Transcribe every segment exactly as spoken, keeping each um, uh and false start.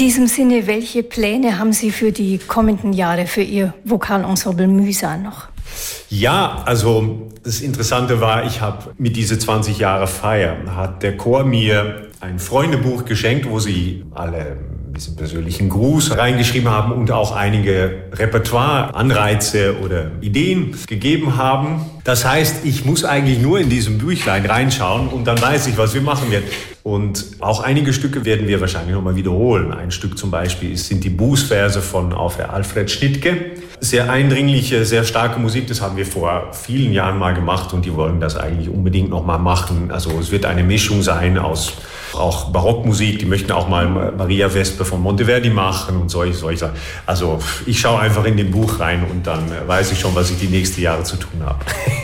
diesem Sinne, welche Pläne haben Sie für die kommenden Jahre für Ihr Vokalensemble Mysa noch? Ja, also das Interessante war, ich habe mit diese zwanzig Jahre Feier, hat der Chor mir ein Freundebuch geschenkt, wo sie alle ein bisschen persönlichen Gruß reingeschrieben haben und auch einige Repertoire-Anreize oder Ideen gegeben haben. Das heißt, ich muss eigentlich nur in diesem Büchlein reinschauen und dann weiß ich, was wir machen werden. Und auch einige Stücke werden wir wahrscheinlich nochmal wiederholen. Ein Stück zum Beispiel sind die Bußverse von auf Alfred Schnittke. Sehr eindringliche, sehr starke Musik, das haben wir vor vielen Jahren mal gemacht und die wollen das eigentlich unbedingt nochmal machen. Also es wird eine Mischung sein aus auch Barockmusik, die möchten auch mal Maria Vespe von Monteverdi machen und solche, solche Sachen. Also ich schaue einfach in dem Buch rein und dann weiß ich schon, was ich die nächsten Jahre zu tun habe.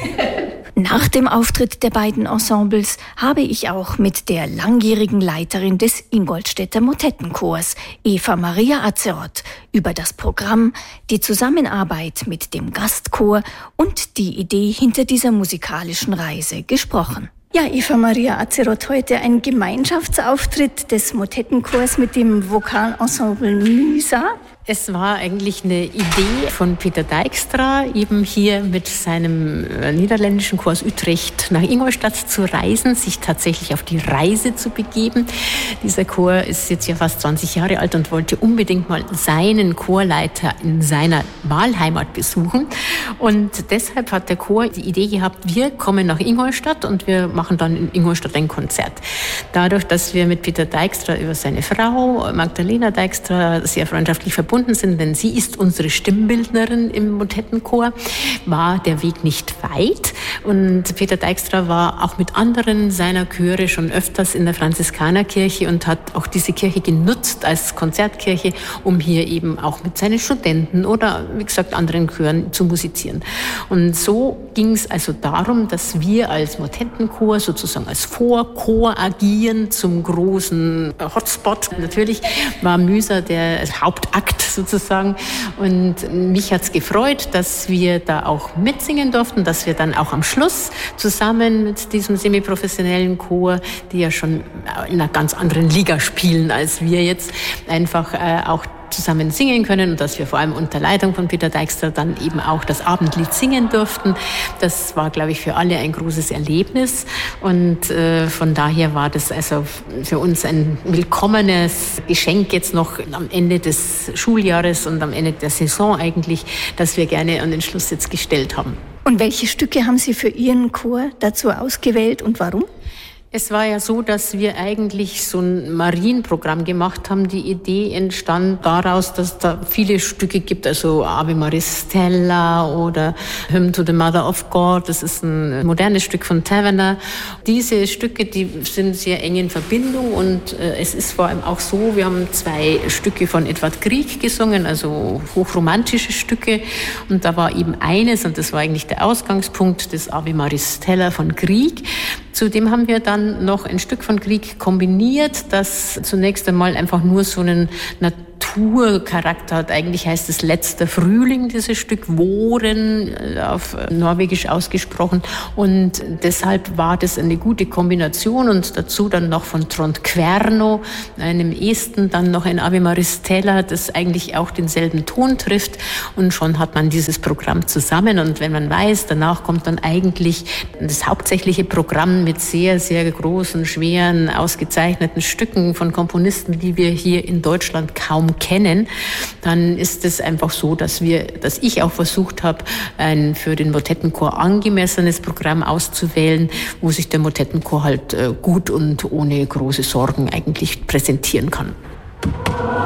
Nach dem Auftritt der beiden Ensembles habe ich auch mit der langjährigen Leiterin des Ingolstädter Motettenchors, Eva Maria Azeroth, über das Programm, die Zusammenarbeit mit dem Gastchor und die Idee hinter dieser musikalischen Reise gesprochen. Ja, Eva Maria Azeroth, heute ein Gemeinschaftsauftritt des Motettenchors mit dem Vokalensemble Mysa. Es war eigentlich eine Idee von Peter Dijkstra, eben hier mit seinem niederländischen Chor aus Utrecht nach Ingolstadt zu reisen, sich tatsächlich auf die Reise zu begeben. Dieser Chor ist jetzt ja fast zwanzig Jahre alt und wollte unbedingt mal seinen Chorleiter in seiner Wahlheimat besuchen. Und deshalb hat der Chor die Idee gehabt, wir kommen nach Ingolstadt und wir machen dann in Ingolstadt ein Konzert. Dadurch, dass wir mit Peter Dijkstra über seine Frau, Magdalena Dijkstra, sehr freundschaftlich verbunden sind, denn sie ist unsere Stimmbildnerin im Motettenchor, war der Weg nicht weit. Und Peter Dijkstra war auch mit anderen seiner Chöre schon öfters in der Franziskanerkirche und hat auch diese Kirche genutzt als Konzertkirche, um hier eben auch mit seinen Studenten oder, wie gesagt, anderen Chören zu musizieren. Und so ging es also darum, dass wir als Motettenchor sozusagen als Vorchor agieren zum großen Hotspot. Natürlich war Mysa der Hauptakt sozusagen. Und mich hat's gefreut, dass wir da auch mitsingen durften, dass wir dann auch am Schluss zusammen mit diesem semiprofessionellen Chor, die ja schon in einer ganz anderen Liga spielen als wir jetzt, einfach äh, auch zusammen singen können und dass wir vor allem unter Leitung von Peter Dijkstra dann eben auch das Abendlied singen durften. Das war, glaube ich, für alle ein großes Erlebnis und äh, von daher war das also für uns ein willkommenes Geschenk jetzt noch am Ende des Schuljahres und am Ende der Saison eigentlich, dass wir gerne an den Schluss jetzt gestellt haben. Und welche Stücke haben Sie für Ihren Chor dazu ausgewählt und warum? Es war ja so, dass wir eigentlich so ein Marienprogramm gemacht haben. Die Idee entstand daraus, dass da viele Stücke gibt, also Ave Maristella oder Hymn to the Mother of God. Das ist ein modernes Stück von Taverner. Diese Stücke, die sind sehr eng in Verbindung und äh, es ist vor allem auch so, wir haben zwei Stücke von Edvard Grieg gesungen, also hochromantische Stücke. Und da war eben eines, und das war eigentlich der Ausgangspunkt, des Ave Maristella von Grieg. Zudem haben wir dann noch ein Stück von Grieg kombiniert, das zunächst einmal einfach nur so einen Naturcharakter hat. Eigentlich heißt es letzter Frühling, dieses Stück, Våren auf Norwegisch ausgesprochen. Und deshalb war das eine gute Kombination. Und dazu dann noch von Trond Querno, einem Esten, dann noch ein Ave Maristella, das eigentlich auch denselben Ton trifft. Und schon hat man dieses Programm zusammen. Und wenn man weiß, danach kommt dann eigentlich das hauptsächliche Programm mit sehr, sehr großen, schweren, ausgezeichneten Stücken von Komponisten, die wir hier in Deutschland kaum kennen, dann ist es einfach so, dass wir, dass ich auch versucht habe, ein für den Motettenchor angemessenes Programm auszuwählen, wo sich der Motettenchor halt gut und ohne große Sorgen eigentlich präsentieren kann.